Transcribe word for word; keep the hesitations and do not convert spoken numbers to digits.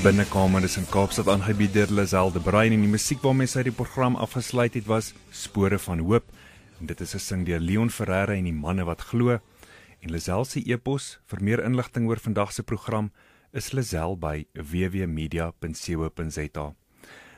Binnekamer is in Kaapstad aangebied deur Lisel de Bruin en die musiek waarmee sy die program afgesluit het was Spore van Hoop. En dit is gesing deur Leon Ferreira en die manne wat glo. En Lisel se e-pos vir meer inligting oor vandag se program is lisel by w w w punt media punt co punt za.